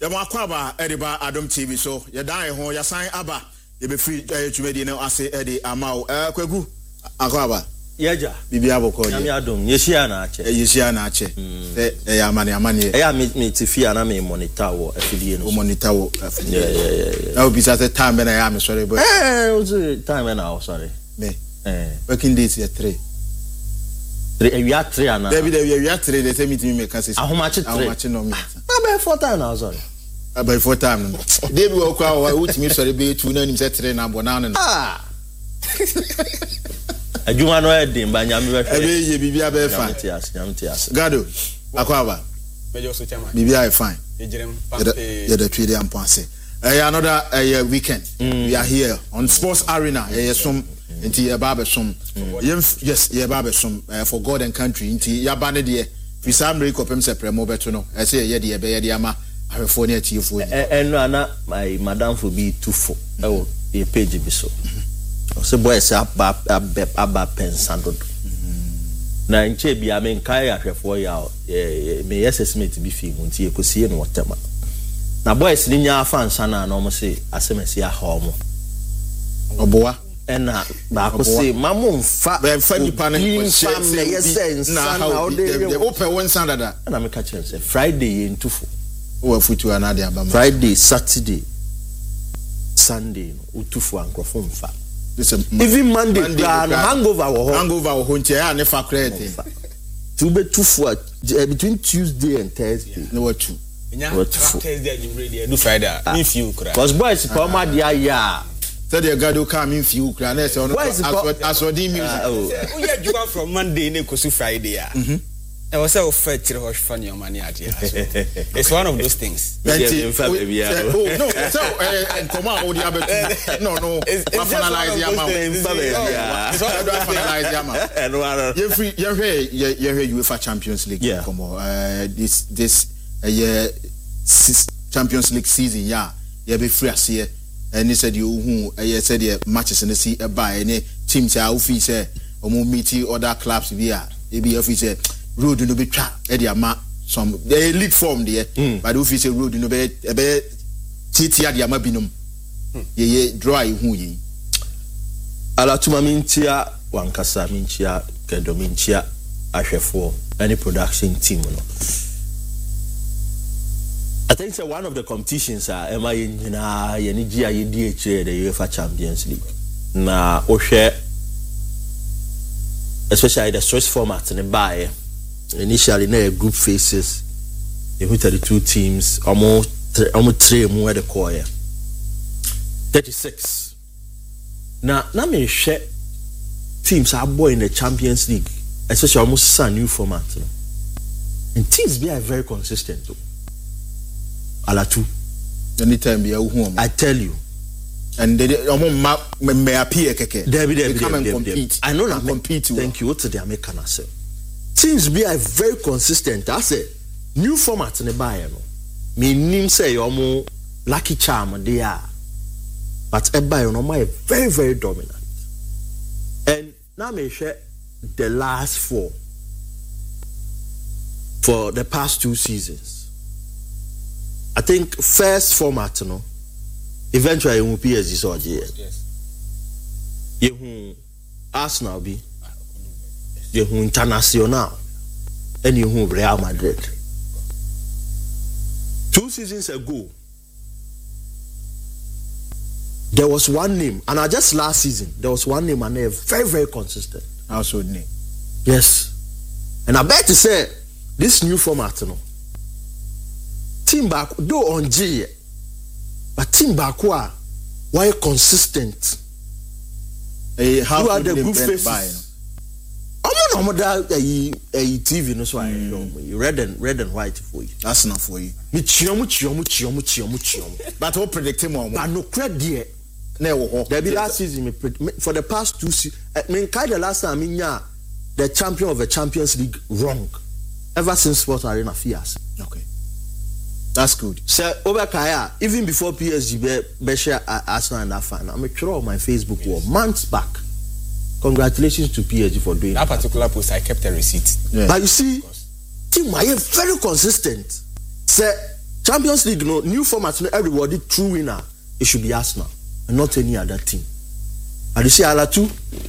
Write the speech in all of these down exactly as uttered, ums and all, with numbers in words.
Yamakwaba Ediba Adam T V so Yadai ho Yasan Aba Yebe free Tumedi no ase Edi Amao eh Kwegu Akwaba Yeja Bibi Aboko Yami Adam Yeshia na ache Yeshia na ache eh eh amani amani eh me me tifia na me monitor wo afidie no monitor wo afidie yeah yeah yeah now be say time na ya me sorry boy eh o time na sorry me eh working days ya three three we are three ana David we are three they say meeting me can say ahomache three ahomache no me about four time na sorry about four time David wo kwa wo timi sorry be two na nim say three na bo na no ah adwuma no edin ba nyame we ebe ye bibia be fine nyamtias nyamtias Gado Akwaba mejo so chama bibia e fine ejirem pampe ya the three day amponse eh another uh, weekend mm. We are here on Sports Arena eh some nti ya baba som yes ya baba som for God and country nti ya ba ne de fi samre kopem se premo beto no e se ye de be ye de ama ahwefo ne atiefo ni eno ana my madam for be tufo e wo e page bi so so boy say aba aba pensando na nche bi amen kai ahwefo ya me assessment bi fi mu nti ekosie no wotema na boys ni nya afa nsa na no mo se asemesi aha omo oboa ena ba ko se mamu mfa be mfa nipa ne na yesense na how dey open one sandada na me ka chense Friday yen tufo wo afutu ana de abama Friday Saturday Sunday utufo ankrofo mfa even Monday plan hangover wo hangover wo nche ya ne fa credit to be tufo between Tuesday and Thursday no what two what Thursday you ready do Friday if you kra cause boys pa ma dia ya said the Gado come in few kra na say ono asodi music oh yeah juga from Monday ne ko su Friday ah mhm e was say o fa tire ho hwa ne o mani ade it's one of those things oh no so eh come on o di abetu no no finalize ya ma so I do finalize ya ma you free you hear you hear UEFA Champions League come on uh this this uh Champions League season yeah you be free as here and he said you who I said the matches in the see by any teams are office or meet other clubs via maybe office road no be twa e dey ama some the league form there but office road no be e be titi ade ama binom ye ye draw hu yi ala tuma mintia wankasa mintia kedo mintia ahwefo any production team no I think so one of the competitions are am I na ye ni G I D H the UEFA Champions League na o hwe especially the stress format in the buy initially na group phases you hit the two teams almost almost three mu at the core thirty-six na na me hwe teams are boy in the Champions League especially almost a new format no? And teams be are very consistent too. Alatu anytime be who I tell you and they um may appear keke they they come and compete I know that compete thank you what the American say teams be are very consistent I say new format in the buy no me nim say omo lucky charm they are but e buy no my very very dominant and now me share the last four for the past two seasons I think first format no eventually you will P S G so yes you Arsenal be you International and you Real Madrid two seasons ago there was one name and I just last season there was one name and they're very very consistent household name yes and I bet to say this new format no team back do on G but team back why why consistent eh how are the group faces I'm not that a T V no so I know red and red and white for you that's not for you me chiom chiom chiom chiom chiom but what predict him but no credit na wo there be last season me for the past two seasons I mean kind of last time me the champion of the Champions League wrong ever since Sports Arena fears okay that's good. So over Kaya, even before P S G be be share Arsenal and that fan, I'm sure on my Facebook wall months back. Congratulations to P S G for doing that. That particular post. I kept a receipt. Yeah. But you see, team are very consistent. Say Champions League, no new format, no everybody true winner. It should be Arsenal and not any other team. And you see, Alatu,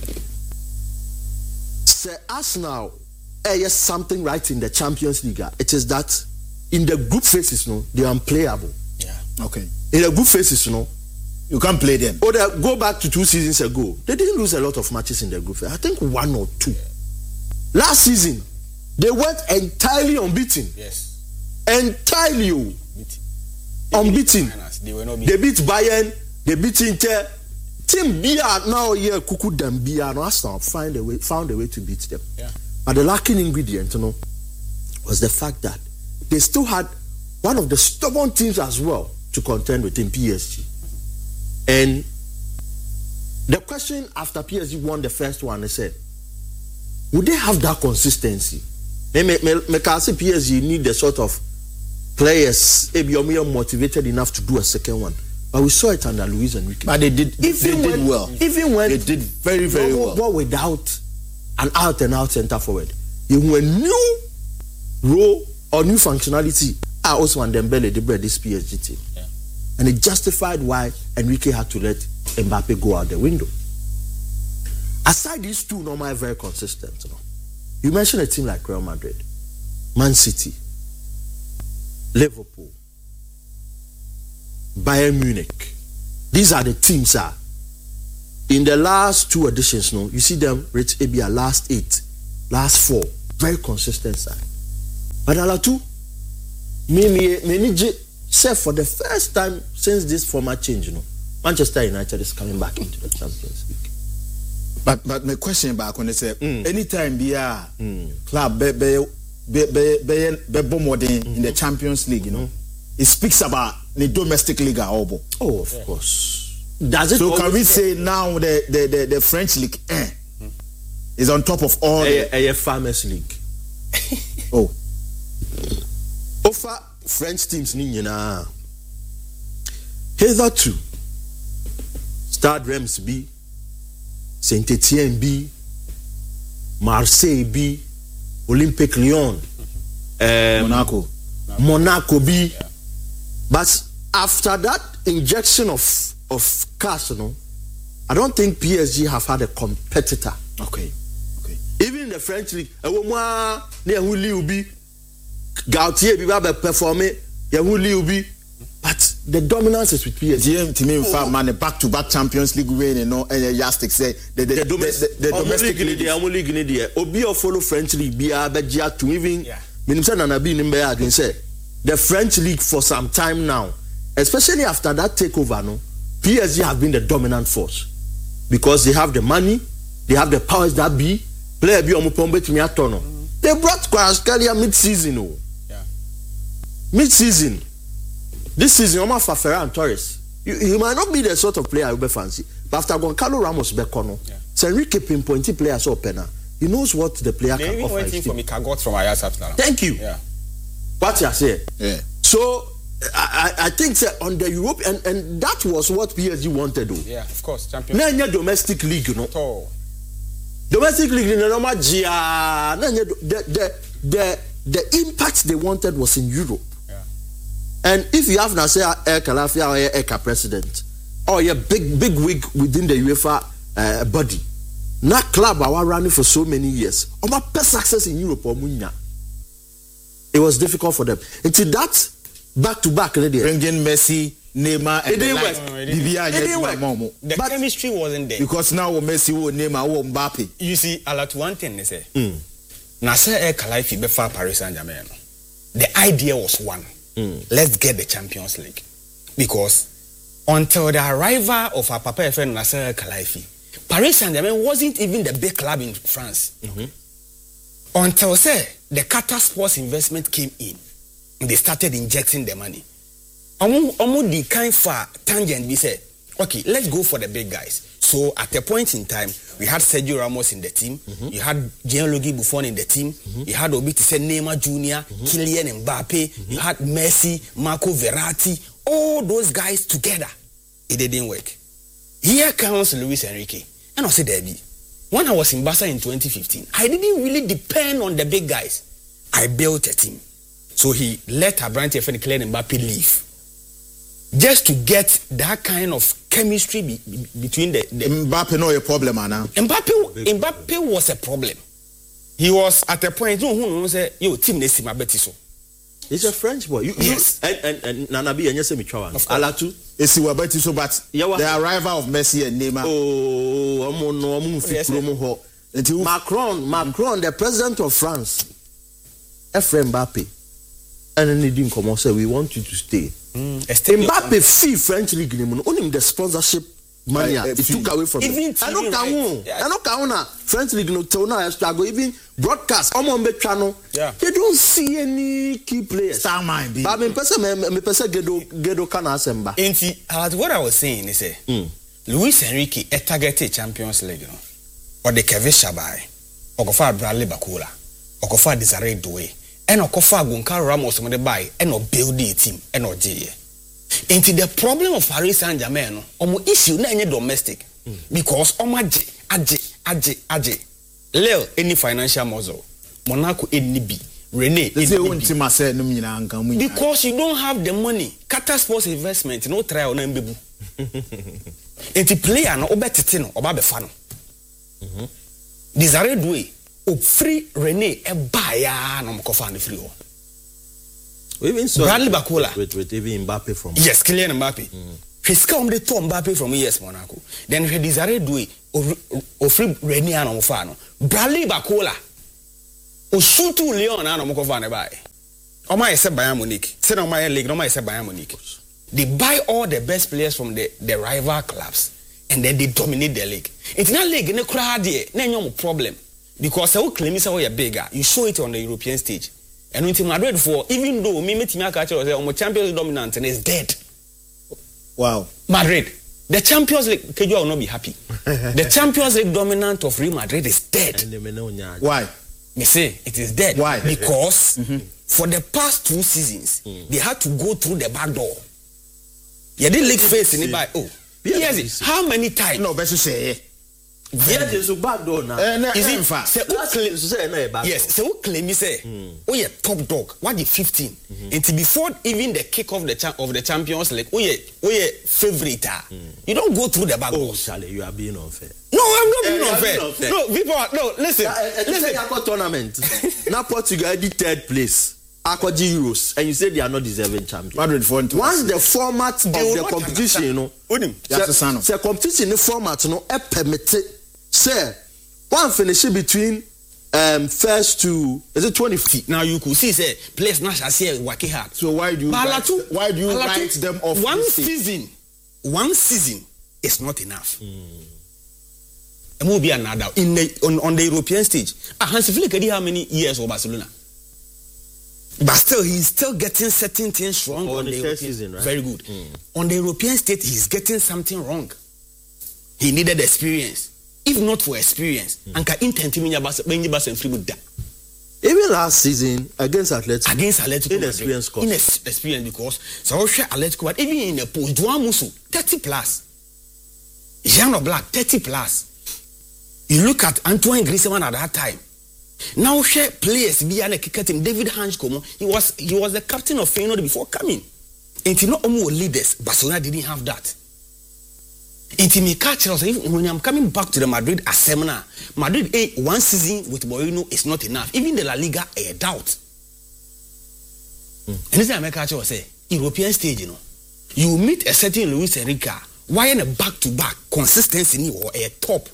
say Arsenal, eh, yes, something right in the Champions League. It is that in the group phases, no, they are unplayable. Yeah. Okay. In the group phases, no, you can't play them. Or they go back to two seasons ago. They didn't lose a lot of matches in the group phase. I think one or two. Last season, they went entirely unbeaten. Yes. Entirely unbeaten. They were not beaten. They beat Bayern. They beat Inter. Team B R now here, Kuku them B R. No, Arsenal find a way, found a way to beat them. Yeah. But the lacking ingredient, you know, was the fact that they still had one of the stubborn teams as well to contend with in P S G. And the question after P S G won the first one, they said, would they have that consistency? They may, may, may can say P S G need the sort of players, maybe you're motivated enough to do a second one. But we saw it under Luis Enrique. But they did, even they when, did well. Even when they did very, very well. well. Without an out and out center forward, you a new role or new functionality. I also want Dembele to bring this P S G team, yeah. And it justified why Enrique had to let Mbappe go out the window. Aside these two, normally very consistent. You know? You mentioned a team like Real Madrid, Man City, Liverpool, Bayern Munich. These are the teams that in the last two editions, no, you see them reach maybe a last eight, last four, very consistent side. But Alatu, me me me say for the first time since this format change, you know, Manchester United is coming back into the Champions League. But but my question back when they say mm. anytime be a mm. club be be be be be, be modern mm-hmm. in the Champions League, you know, it speaks about the domestic league also. Oh, of yeah. course. Does it so can we say now the the the, the French league eh, mm. is on top of all a, the a Farmers League? Oh, offer French teams ni nyina hitherto Stade Reims B, Saint-Etienne B, Marseille B, Olympique Lyon, um, Monaco, Monaco B. Yeah. But after that injection of of cash, you know, I don't think P S G have had a competitor. Okay, okay. Even in the French league, Ewoma ne Ehuli Ubi, Gautier bi ba perform it, Ehuli Ubi. But the dominance is with P S G. G M to me, in fact, man, the back-to-back Champions League win, you know, and Yastic say the, the, the, domestic, the, the, the domestic league. The only league there. Obi or follow French league. Be a better to even. Minister Nanabi Nimbe again say the French league for some time now, especially after that takeover, no, P S G have been the dominant force because they have the money, they have the powers that be. Player be omupombe to me atono. They brought Kvaratskhelia mid-season, no. Yeah. Mid-season. This season, Omar Ferran and Torres, you, you might not be the sort of player you be fancy, but after Goncalo Ramos Bekono, yeah. Enrique pinpointing players opener, he knows what the player they can even offer. Went in for Mikagot from Ajax after. Thank you. Yeah. What you say? Yeah. So I, I think say, on the Europe and, and that was what P S G wanted to do. Yeah, of course, champion. Na nye domestic league, you know. Oh. Domestic league, you know, the the the the impact they wanted was in Europe. And if you have Nasser El Khelaifi or Eka president, or a big big wig within the UEFA uh, body, that club are running for so many years, or my best success in Europe or Munya, it was difficult for them. Until that back to back, bringing Messi, Neymar, and it didn't work. No, it didn't work. The but chemistry wasn't there. Because now Messi will Neymar will Mbappe. You see, a lot one thing they say. Mm. Nasser El Khelaifi before Paris Saint-Germain. The idea was one. Mm. Let's get the Champions League. Because until the arrival of our Papa F N Nasser El Khelaifi, Paris Saint-Germain wasn't even the big club in France. Mm-hmm. Until say the Qatar Sports Investment came in, and they started injecting the money. Almost the kind for tangent we said, okay, let's go for the big guys. So at a point in time, we had Sergio Ramos in the team, mm-hmm. you had Gianluigi Buffon in the team, mm-hmm. you had Obi to say Neymar Junior, mm-hmm. Kylian Mbappe, mm-hmm. you had Messi, Marco Verratti, all those guys together. It didn't work. Here comes Luis Enrique. And I said, Debbie, when I was in Barca in twenty fifteen, I didn't really depend on the big guys. I built a team. So he let Abrante and Kylian Mbappe leave. Just to get that kind of chemistry be, be, between the, the Mbappe no a problem now. Mbappe Mbappe was a problem. He was at a point no who say yo team nesi mabeti so. He's a French boy. You, yes. You, and and and Nanabi and Yesemi Chawan. Alatu. Esi wabeti so but the arrival of Messi and Neymar. Oh, amo no amo fi promo ho. Macron, Macron, the president of France. Efrem Mbappe. And then he didn't come and say we want you to stay. Mm. Mbappe fee French league ni only the sponsorship money uh, uh, it took away from even him. I don't count. I don't count. French league no tell now struggle even broadcast. Omo mbe channel. They don't see any key players. Star mind. But me person me me person gedo gedo kana asemba. Inti, what I was saying is say mm. Luis Enrique e targeted Champions League no. Or the Kevin Shabai. Okofa Bradley Bakula. Okofa Desiree Doué. Eno kofa Goncalo Ramos mo de buy eno build the team eno je. Into the problem of Paris Saint-Germain no omo issue na enye domestic mm. because omo aje aje aje aje Leo any financial muscle Monaco any bi Rene any bi because you don't have the money Qatar Sports Investment no try on mbebu into player no obetete no oba be fa no mhm Desiree Doué o free Rene e buy ya no mko fa no free o. We even saw Bradley Bakula with, with even Mbappe from yes, Kylian Mbappe. Mm. He's come the to Mbappe from U S Monaco. Then he Desiree Doué o free Rene ano mfa no. Bradley Bakula o Sutu Leon ano mko fa ne buy. O ma yese Bayern Munich. Say no my league, no ma yese Bayern Munich. They buy all the best players from the the rival clubs and then they dominate the league. It's not league ne kra de na nyom problem because you claim say you are bigger. You show it on the European stage. And when Madrid for even though me meet me catch us say Champions dominant and is dead. Wow. Madrid. The Champions League Kejo will not be happy. The Champions League dominant of Real Madrid is dead. Why? Me say it is dead. Why? Because mm-hmm. for the past two seasons mm. they had to go through the back door. Yeah, they league face in it by oh. Yes, how many times? No, better say yes, it's a back door now. Uh, is it fact? Yes, so claim me say, mm. oh yeah, top dog. What the fifteen? Mm-hmm. Until before even the kick off the cha- of the Champions League, oh yeah, oh yeah, favorite. Mm. You don't go through the back door. Oh, Charlie, you are being unfair. No, I'm not being uh, unfair. unfair. No, people, are, no. Listen, uh, uh, listen. You got tournament. Now Portugal the third place. Akwaji Euros, and you say they are not deserving champions. Madrid for once the format of the competition, you know, the competition the format, you know, e permit say one finish between um first to is it twenty feet. Now you could see say players now shall say working hard. So why do you write, why do you write them off? One season, one season is not enough. Mm. It will be another in the on, on the European stage. Ah, Hansi Flick, how many years for Barcelona? But still, he's still getting certain things wrong oh, on the, the European, season, right? Very good. Mm. On the European stage, he's getting something wrong. He needed experience. If not for experience, Anka intent to even last season against Atletico, against Atletico, inexperienced cost. Inexperienced because so Atletico, but even in the post, Juan Musu thirty plus, Jean Black thirty plus. You look at Antoine Griezmann at that time. Now share players be an kicker team. David Hanskomo, he was he was the captain of Feyenoord before coming. And you know more leaders. Barcelona didn't have that. And me catch us when I'm coming back to the Madrid assembly. Madrid a one season with Mourinho is not enough. Even the La Liga a doubt. Mm. And this time I catch us say European stage, you know, you meet a certain Luis Enrique. Why in a back to back consistency or a top?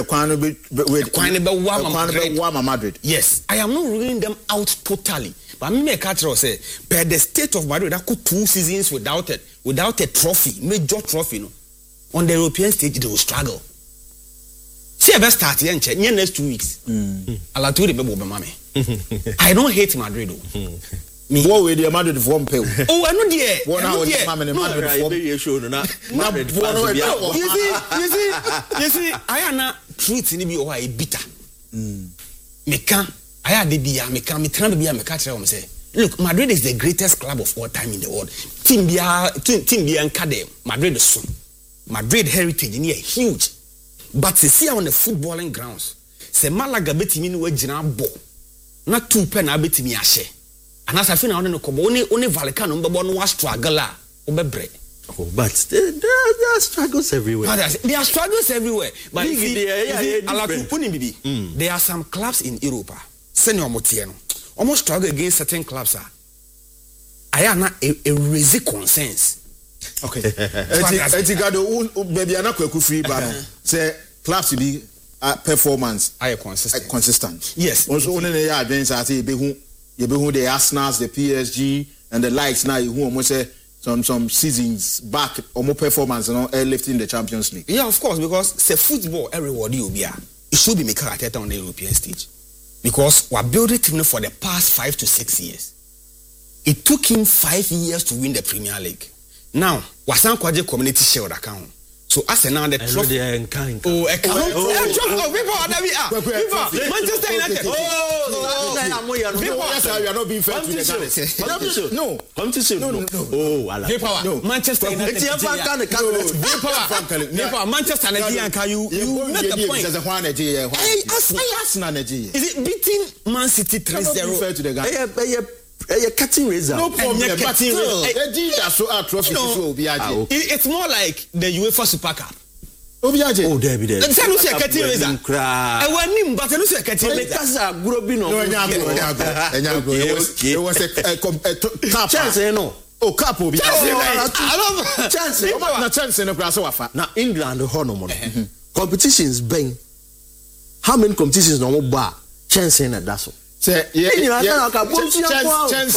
Madrid. Yes, I am not ruling them out totally. But me catch us say per the state of Madrid, that could two seasons without it, without a trophy, major trophy, you know. On the European stage, they will struggle. See, I best start here in next two weeks. I don't hate Madrid. Me. What way the Madrid form pay? Oh, I know there. One hour the Madrid form. You see, you see, you see. I am not treat ni bi o ha bitter. Me can. I had the be me can me try be me catch am say. Look, Madrid is the greatest club of all time in the world. Team bia team team bia nka dem. Madrid is so. Madrid heritage in here huge. But to see on the footballing grounds, say Malaga betimi ni we gina ball. Na two pen na betimi ahye. and as I feel now no kobo only only Vallecano mbebo no was struggle a obebre. Oh, but there, there, there are struggles everywhere. But there are struggles everywhere. But Big, see, yeah, yeah, see, yeah, mm. there are some clubs in Europe. Senior Motieno almost struggle against certain clubs. I am not a, a raise consensus. Okay. Etigado baby anakwa free ba say clubs be performance are consistent. Consistent. Yes. Also only the advance I say be who you be who the Arsenal, the P S G and the likes now who almost say some some seasons back almost performance you know lifting the Champions League. Yeah, of course, because say football every word you be it should be Mikel Arteta on the European stage. Because we are building team for the past five to six years. It took him five years to win the Premier League. Now, Wasan Kwaje Community Shield account. So as now the trophy. Oh, account. Oh, oh, people are there. People, Manchester United. Oh, yes, we are not being fair to the guys. No, come to see. No, no, no. Oh, no. Manchester United. People, Manchester United. You, you make the point. Is it beating Man City three zero? Fair to the guys. A cutting razor. No problem. Cutting razor. So our trophy so Obiaje. It's more like the UEFA Super Cup. Obiaje. Oh, there be there. Let's say no say cutting razor. I want him, but no say cutting razor. That's a grobi no. No, enyago, enyago, enyago. It was it was a cap. Chance no. Oh, cap Obiaje. I love chance. Na chance no class wafa. Na England ho no mo. Competitions ben. How many competitions no mo ba? Chance na that so. Say yeah. Chance